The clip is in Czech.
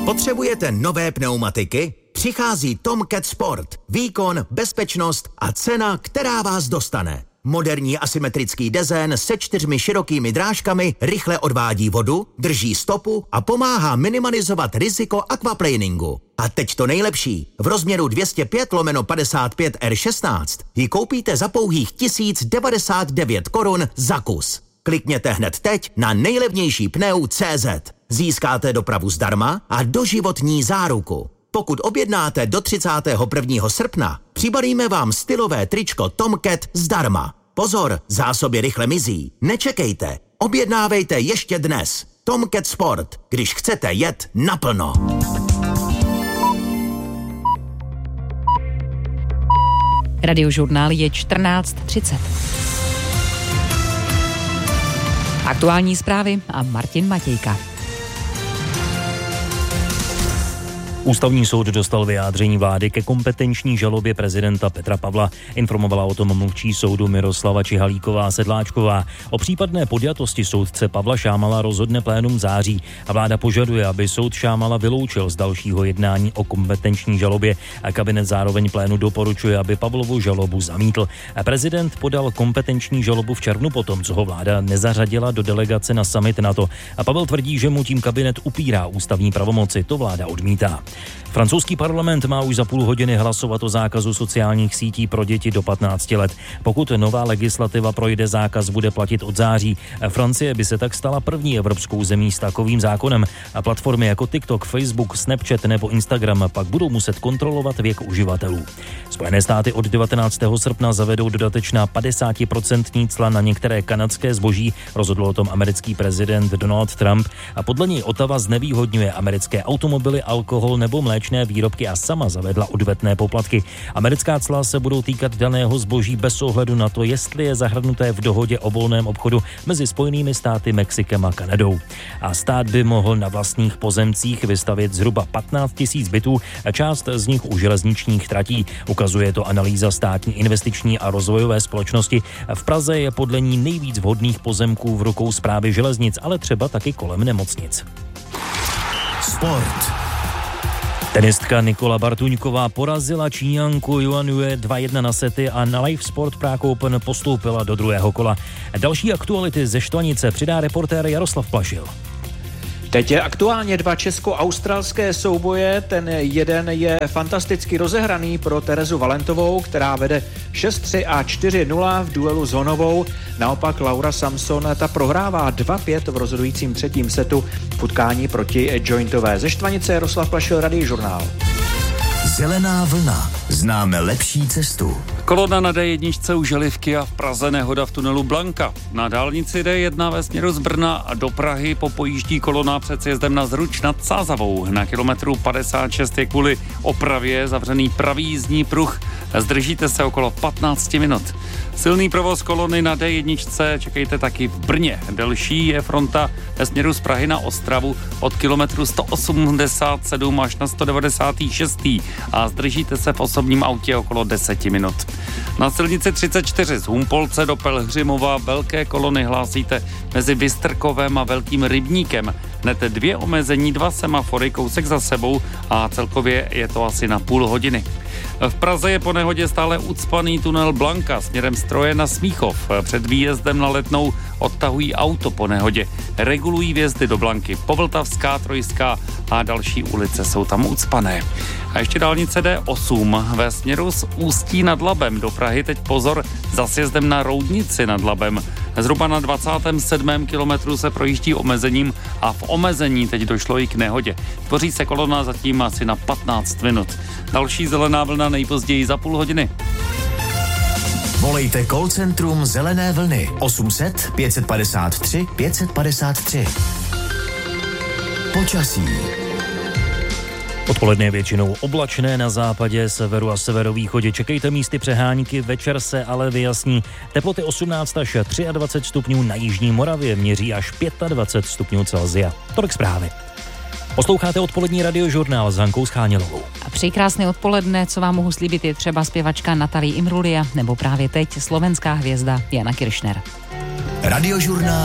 Potřebujete nové pneumatiky? Přichází Tomcat Sport. Výkon, bezpečnost a cena, která vás dostane. Moderní asymetrický dezén se 4 širokými drážkami rychle odvádí vodu, drží stopu a pomáhá minimalizovat riziko aquaplaningu. A teď to nejlepší. V rozměru 205/55 R16 ji koupíte za pouhých 1099 korun za kus. Klikněte hned teď na nejlevnější pneu.cz. Získáte dopravu zdarma a doživotní záruku. Pokud objednáte do 31. srpna, přibalíme vám stylové tričko Tomcat zdarma. Pozor, zásoby rychle mizí. Nečekejte, objednávejte ještě dnes. Tomcat Sport, když chcete jet naplno. Radiožurnál je 14:30. Aktuální zprávy a Martin Matějka. Ústavní soud dostal vyjádření vlády ke kompetenční žalobě prezidenta Petra Pavla. Informovala o tom mluvčí soudu Miroslava Čihalíková-Sedláčková. O případné podjatosti soudce Pavla Šámala rozhodne plénum září a vláda požaduje, aby soud Šámala vyloučil z dalšího jednání o kompetenční žalobě. A kabinet zároveň plénu doporučuje, aby Pavlovu žalobu zamítl. A prezident podal kompetenční žalobu v červnu potom, co ho vláda nezařadila do delegace na summit NATO. A Pavel tvrdí, že mu tím kabinet upírá ústavní pravomoci. To vláda odmítá. Francouzský parlament má už za půl hodiny hlasovat o zákazu sociálních sítí pro děti do 15 let. Pokud nová legislativa projde, zákaz bude platit od září. Francie by se tak stala první evropskou zemí s takovým zákonem. A platformy jako TikTok, Facebook, Snapchat nebo Instagram pak budou muset kontrolovat věk uživatelů. Spojené státy od 19. srpna zavedou dodatečná 50% cla na některé kanadské zboží, rozhodl o tom americký prezident Donald Trump. A podle něj Ottawa znevýhodňuje americké automobily, alkohol nebo mléčné výrobky a sama zavedla odvetné poplatky. Americká cla se budou týkat daného zboží bez ohledu na to, jestli je zahrnuté v dohodě o volném obchodu mezi Spojenými státy, Mexikem a Kanadou. A stát by mohl na vlastních pozemcích vystavět zhruba 15 000 bytů, část z nich u železničních tratí. Ukazuje to analýza státní investiční a rozvojové společnosti. V Praze je podle ní nejvíc vhodných pozemků v rukou správy železnic, ale třeba taky kolem nemocnic. Sport. Tenistka Nikola Bartuňková porazila Číňanku Yuan Yue 2-1 na sety a na Live Sport Prague Open postoupila do druhého kola. Další aktuality ze Štvanice přidá reportér Jaroslav Plašil. Teď je aktuálně 2 česko-australské souboje, ten jeden je fantasticky rozehraný pro Terezu Valentovou, která vede 6-3 a 4-0 v duelu s Honovou. Naopak Laura Samson ta prohrává 2-5 v rozhodujícím 3. setu v utkání proti Jointové. Ze Štvanice Jaroslav Plašil, Radiožurnál. Zelená vlna. Známe lepší cestu. Kolona na D1 u Želivky a v Praze nehoda v tunelu Blanka. Na dálnici D1 ve směru z Brna do Prahy popojíždí kolona před sjezdem na Zruč nad Sázavou. Na kilometru 56 je kvůli opravě zavřený pravý jízdní pruh. Zdržíte se okolo 15 minut. Silný provoz kolony na D1 čekejte taky v Brně. Delší je fronta ve směru z Prahy na Ostravu od kilometru 187 až na 196. a zdržíte se v osobním autě okolo 10 minut. Na silnici 34 z Humpolce do Pelhřimova velké kolony hlásíte mezi Vystrkovem a Velkým Rybníkem. Hned 2 omezení, 2 semafory, kousek za sebou a celkově je to asi na půl hodiny. V Praze je po nehodě stále ucpaný tunel Blanka směrem Stroje na Smíchov. Před výjezdem na Letnou odtahují auto po nehodě. Regulují vjezdy do Blanky. Povltavská, Trojská a další ulice jsou tam ucpané. A ještě dálnice D8 ve směru z Ústí nad Labem do Prahy teď pozor za sjezdem na Roudnici nad Labem. Zhruba na 27. kilometru se projíždí omezením a v omezení teď došlo i k nehodě. Tvoří se kolona zatím asi na 15 minut. Další zelená vlna nejpozději za půl hodiny. Volejte call centrum Zelené vlny 800 553 553. Počasí. Odpoledne je většinou oblačné, na západě, severu a severovýchodě čekejte místy přehánky, večer se ale vyjasní. Teploty 18 až 23 stupňů, na jižní Moravě měří až 25 stupňů Celsia. Tolik zprávy. Posloucháte odpolední radiožurnál s Hankou Schánělovou. A přeji krásné odpoledne, co vám mohu slíbit, je třeba zpěvačka Natalie Imbruglia nebo právě teď slovenská hvězda Jana Kiršner. Radiožurnál